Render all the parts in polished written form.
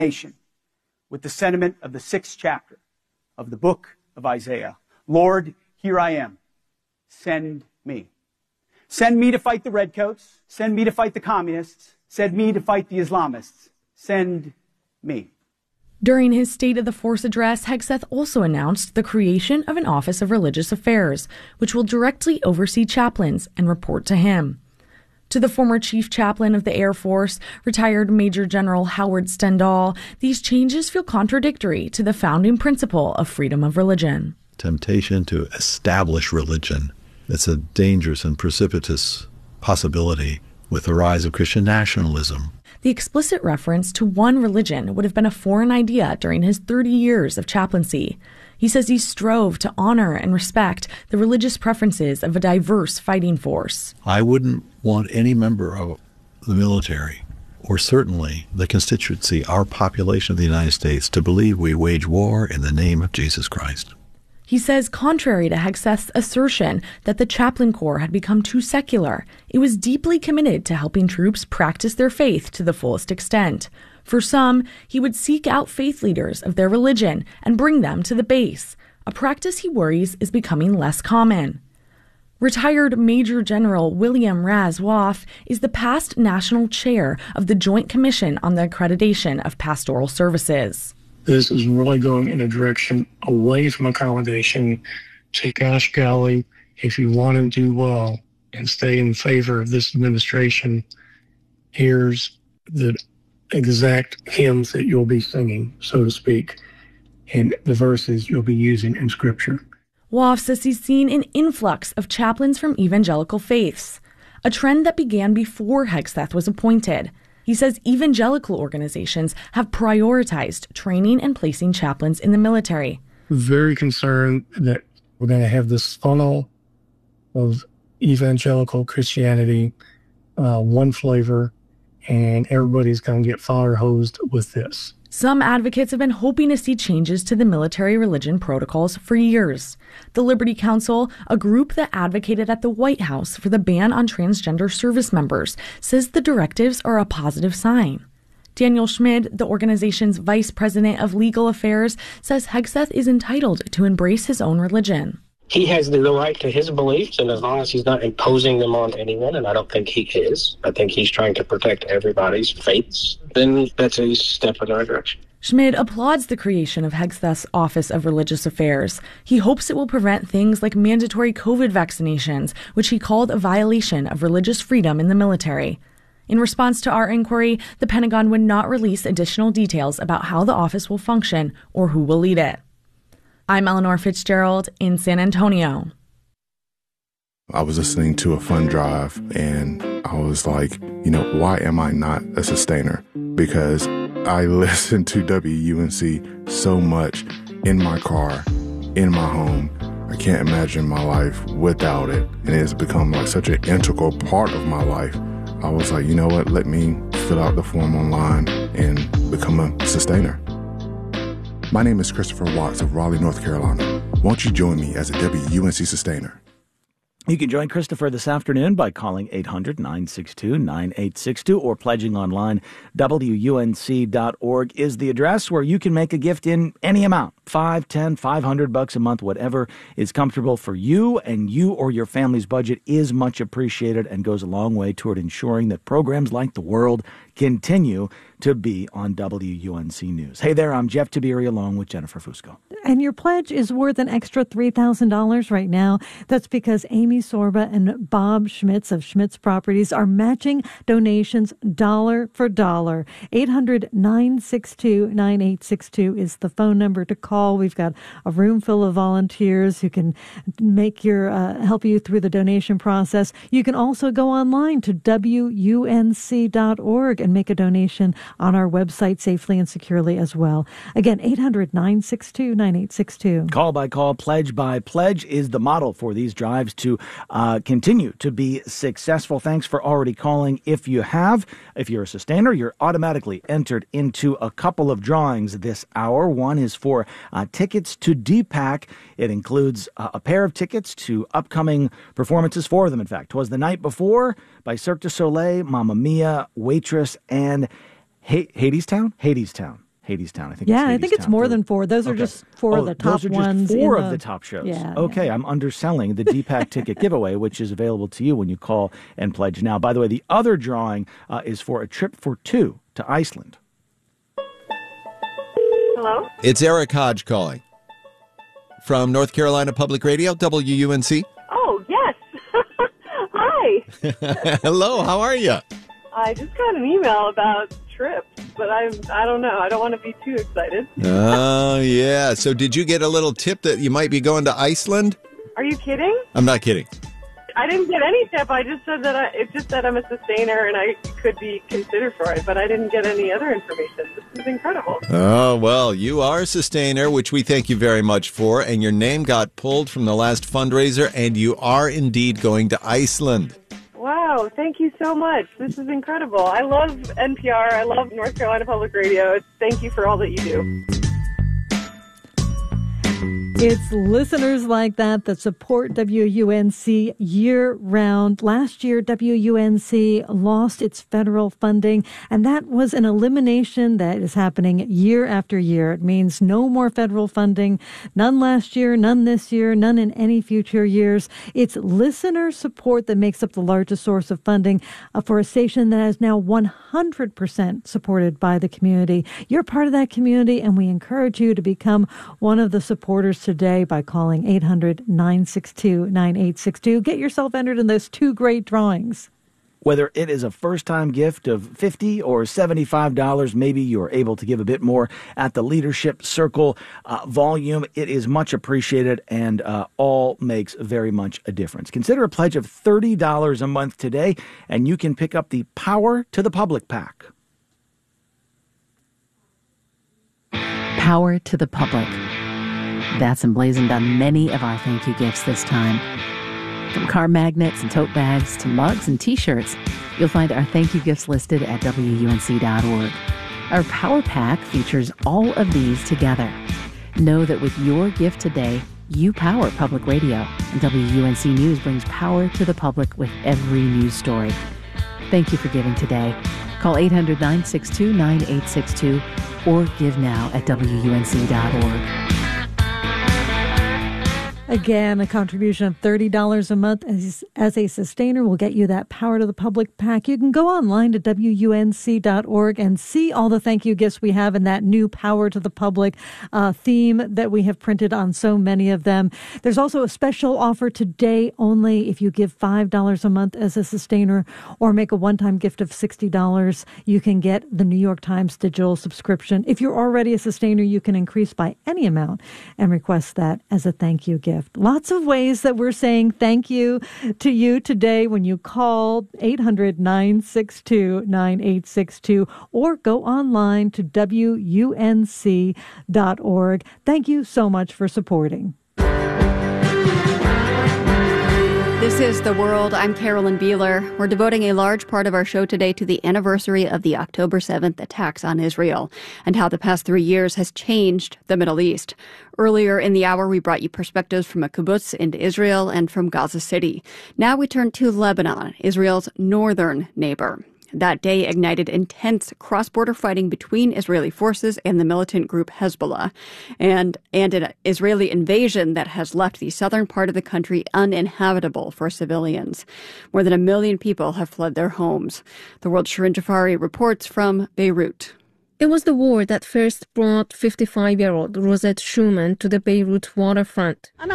nation with the sentiment of the 6th chapter of the book of Isaiah. Lord, here I am. Send me. Send me to fight the redcoats. Send me to fight the communists. Send me to fight the Islamists. Send me. During his State of the Force address, Hegseth also announced the creation of an Office of Religious Affairs, which will directly oversee chaplains and report to him. To the former chief chaplain of the Air Force, retired Major General Howard Stendahl, these changes feel contradictory to the founding principle of freedom of religion. Temptation to establish religion. It's a dangerous and precipitous possibility with the rise of Christian nationalism. The explicit reference to one religion would have been a foreign idea during his 30 years of chaplaincy. He says he strove to honor and respect the religious preferences of a diverse fighting force. I wouldn't want any member of the military, or certainly the constituency, our population of the United States, to believe we wage war in the name of Jesus Christ. He says, contrary to Hegseth's assertion that the chaplain corps had become too secular, it was deeply committed to helping troops practice their faith to the fullest extent. For some, he would seek out faith leaders of their religion and bring them to the base, a practice he worries is becoming less common. Retired Major General William Raz Woff is the past national chair of the Joint Commission on the Accreditation of Pastoral Services. This is really going in a direction away from accommodation. To gosh golly, if you want to do well and stay in favor of this administration, here's the exact hymns that you'll be singing, so to speak, and the verses you'll be using in Scripture. Woff says he's seen an influx of chaplains from evangelical faiths, a trend that began before Hegseth was appointed. He says evangelical organizations have prioritized training and placing chaplains in the military. Very concerned that we're going to have this funnel of evangelical Christianity, one flavor, and everybody's going to get fire hosed with this. Some advocates have been hoping to see changes to the military religion protocols for years. The Liberty Council, a group that advocated at the White House for the ban on transgender service members, says the directives are a positive sign. Daniel Schmid, the organization's vice president of legal affairs, says Hegseth is entitled to embrace his own religion. He has the right to his beliefs, and as long as he's not imposing them on anyone, and I don't think he is, I think he's trying to protect everybody's faiths, then that's a step in the right direction. Schmid applauds the creation of Hegseth's Office of Religious Affairs. He hopes it will prevent things like mandatory COVID vaccinations, which he called a violation of religious freedom in the military. In response to our inquiry, the Pentagon would not release additional details about how the office will function or who will lead it. I'm Eleanor Fitzgerald in San Antonio. I was listening to a fund drive and I was like, why am I not a sustainer? Because I listen to WUNC so much in my car, in my home. I can't imagine my life without it. And it has become like such an integral part of my life. I was like, you know what? Let me fill out the form online and become a sustainer. My name is Christopher Watts of Raleigh, North Carolina. Won't you join me as a WUNC sustainer? You can join Christopher this afternoon by calling 800-962-9862 or pledging online. WUNC.org is the address where you can make a gift in any amount, $5, $10, $500 a month, whatever is comfortable for you, and you or your family's budget is much appreciated and goes a long way toward ensuring that programs like The World continue to be on WUNC News. Hey there, I'm Jeff Tiberi along with Jennifer Fusco. And your pledge is worth an extra $3,000 right now. That's because Amy Sorba and Bob Schmitz of Schmitz Properties are matching donations dollar for dollar. 800-962-9862 is the phone number to call. We've got a room full of volunteers who can make help you through the donation process. You can also go online to WUNC.org and make a donation on our website safely and securely as well. Again, 800-962-9862. Call by call, pledge by pledge is the model for these drives to continue to be successful. Thanks for already calling. If you're a sustainer, you're automatically entered into a couple of drawings this hour. One is for tickets to DPAC. It includes a pair of tickets to upcoming performances, four of them, in fact. 'Twas the Night Before by Cirque du Soleil, Mamma Mia, Waitress, and Hadestown. Hadestown. I think. Yeah, I think it's more than 4. Those are just 4 of the top ones. Those are just 4 of the top shows. Yeah, okay, yeah. I'm underselling the DPAC ticket giveaway, which is available to you when you call and pledge now. By the way, the other drawing is for a trip for 2 to Iceland. Hello? It's Eric Hodge calling from North Carolina Public Radio, WUNC. Oh, yes. Hi. Hello, how are you? I just got an email about trips, but I don't know. I don't want to be too excited. Oh, yeah. So did you get a little tip that you might be going to Iceland? Are you kidding? I'm not kidding. I didn't get any tip. I just said that it just said I'm a sustainer and I could be considered for it, but I didn't get any other information. This is incredible. Oh, well, you are a sustainer, which we thank you very much for, and your name got pulled from the last fundraiser, and you are indeed going to Iceland. Wow, thank you so much. This is incredible. I love NPR. I love North Carolina Public Radio. Thank you for all that you do. It's listeners like that support WUNC year-round. Last year, WUNC lost its federal funding, and that was an elimination that is happening year after year. It means no more federal funding, none last year, none this year, none in any future years. It's listener support that makes up the largest source of funding for a station that is now 100% supported by the community. You're part of that community, and we encourage you to become one of the supporters today by calling 800-962-9862. Get yourself entered in those 2 great drawings. Whether it is a first-time gift of $50 or $75, maybe you're able to give a bit more at the Leadership Circle volume. It is much appreciated and all makes very much a difference. Consider a pledge of $30 a month today, and you can pick up the Power to the Public pack. Power to the Public. That's emblazoned on many of our thank you gifts this time. From car magnets and tote bags to mugs and t-shirts, you'll find our thank you gifts listed at WUNC.org. Our Power Pack features all of these together. Know that with your gift today, you power public radio, and WUNC News brings power to the public with every news story. Thank you for giving today. Call 800-962-9862 or give now at WUNC.org. Again, a contribution of $30 a month as a sustainer will get you that Power to the Public pack. You can go online to WUNC.org and see all the thank you gifts we have in that new Power to the Public theme that we have printed on so many of them. There's also a special offer today only. If you give $5 a month as a sustainer or make a one-time gift of $60, you can get the New York Times digital subscription. If you're already a sustainer, you can increase by any amount and request that as a thank you gift. Lots of ways that we're saying thank you to you today when you call 800-962-9862 or go online to WUNC.org. Thank you so much for supporting. This is The World. I'm Carolyn Beeler. We're devoting a large part of our show today to the anniversary of the October 7th attacks on Israel and how the past 3 years has changed the Middle East. Earlier in the hour, we brought you perspectives from a kibbutz in Israel and from Gaza City. Now we turn to Lebanon, Israel's northern neighbor. That day ignited intense cross-border fighting between Israeli forces and the militant group Hezbollah, and an Israeli invasion that has left the southern part of the country uninhabitable for civilians. More than 1 million people have fled their homes. The World's Shirin Jafari reports from Beirut. It was the war that first brought 55-year-old Rosette Schumann to the Beirut waterfront. Schumann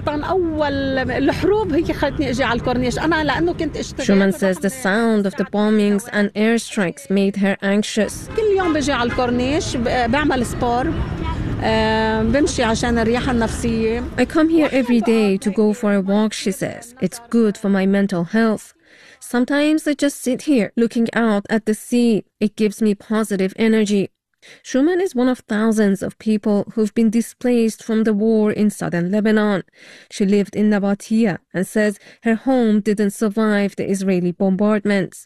says the sound of the bombings and airstrikes made her anxious. I come here every day to go for a walk, she says. It's good for my mental health. Sometimes I just sit here looking out at the sea. It gives me positive energy. Schumann is one of thousands of people who've been displaced from the war in southern Lebanon. She lived in Nabatea and says her home didn't survive the Israeli bombardments.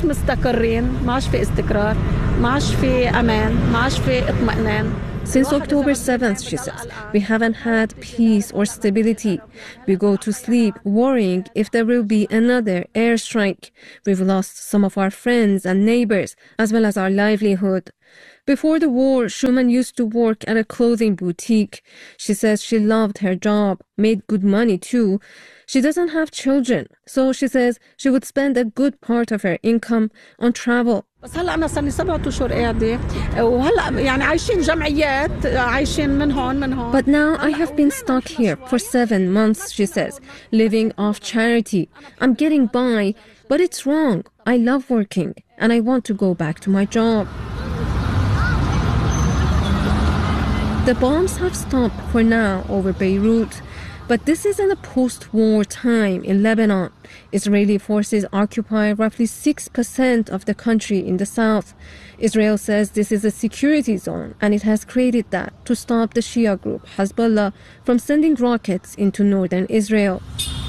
Since October 7th, she says, we haven't had peace or stability. We go to sleep worrying if there will be another airstrike. We've lost some of our friends and neighbors, as well as our livelihood. Before the war, Schumann used to work at a clothing boutique. She says she loved her job, made good money too. She doesn't have children, so she says she would spend a good part of her income on travel. بس هلا أنا صار لي 7 أشهر قاعدة وهلا يعني عايشين جمعيات عايشين من هون. But now I have been stuck here for 7 months, she says, living off charity. I'm getting by, but it's wrong. I love working and I want to go back to my job. The bombs have stopped for now over Beirut, but this is in a post-war time in Lebanon. Israeli forces occupy roughly 6% of the country in the south. Israel says this is a security zone, and it has created that to stop the Shia group Hezbollah from sending rockets into northern Israel.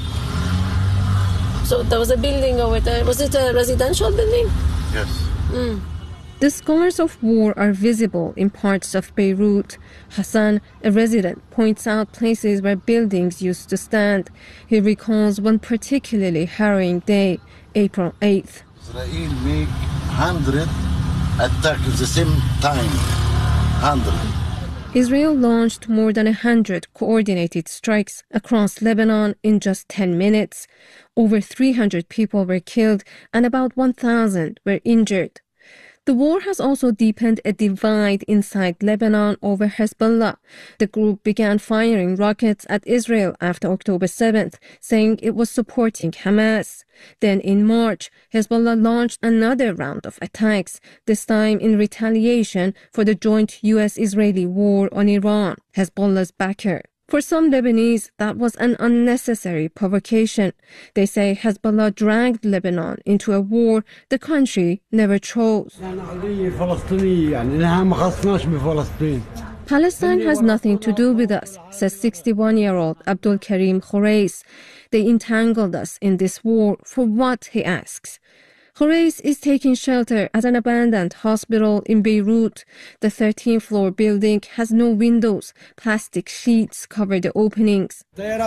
So there was a building over there. Was it a residential building? Yes. The scars of war are visible in parts of Beirut. Hassan, a resident, points out places where buildings used to stand. He recalls one particularly harrowing day, April 8th. Israel make 100 attacks at the same time. 100. Israel launched more than 100 coordinated strikes across Lebanon in just 10 minutes. Over 300 people were killed and about 1,000 were injured. The war has also deepened a divide inside Lebanon over Hezbollah. The group began firing rockets at Israel after October 7th, saying it was supporting Hamas. Then in March, Hezbollah launched another round of attacks, this time in retaliation for the joint U.S.-Israeli war on Iran, Hezbollah's backer. For some Lebanese, that was an unnecessary provocation. They say Hezbollah dragged Lebanon into a war the country never chose. Palestine has nothing to do with us, says 61-year-old Abdul Karim Khoreis. They entangled us in this war. For what, he asks. Khoreis is taking shelter at an abandoned hospital in Beirut. The 13th-floor building has no windows. Plastic sheets cover the openings.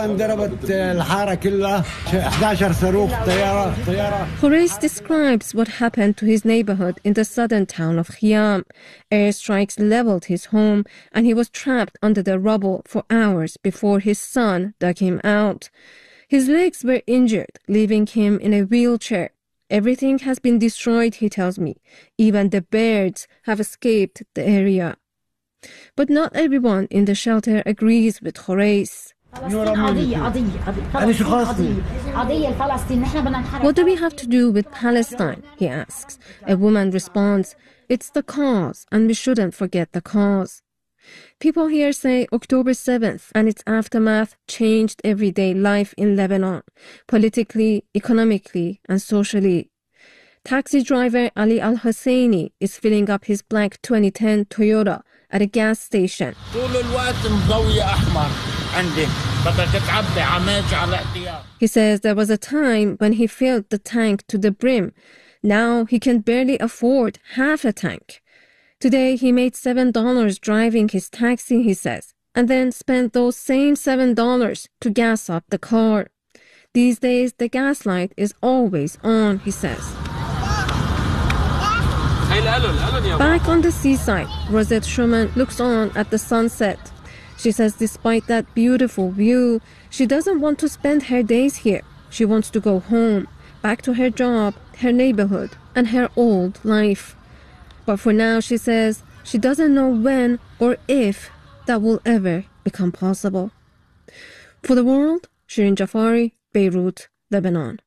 Khoreis describes what happened to his neighborhood in the southern town of Khiam. Airstrikes leveled his home, and he was trapped under the rubble for hours before his son dug him out. His legs were injured, leaving him in a wheelchair. Everything has been destroyed, he tells me. Even the birds have escaped the area. But not everyone in the shelter agrees with Khoreis. What do we have to do with Palestine, he asks. A woman responds, it's the cause, and we shouldn't forget the cause. People here say October 7th and its aftermath changed everyday life in Lebanon, politically, economically, and socially. Taxi driver Ali Al-Husseini is filling up his black 2010 Toyota at a gas station. He says there was a time when he filled the tank to the brim. Now he can barely afford half a tank. Today, he made $7 driving his taxi, he says, and then spent those same $7 to gas up the car. These days, the gas light is always on, he says. Back on the seaside, Rosette Schumann looks on at the sunset. She says despite that beautiful view, she doesn't want to spend her days here. She wants to go home, back to her job, her neighborhood, and her old life. But for now, she says, she doesn't know when or if that will ever become possible. For The World, Shirin Jafari, Beirut, Lebanon.